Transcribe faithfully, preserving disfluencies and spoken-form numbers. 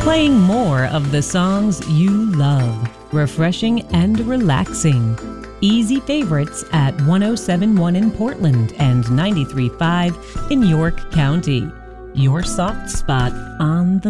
playing more of the songs you love, refreshing and relaxing. Easy favorites at one oh seven point one in Portland and ninety-three point five in York County. Your soft spot on the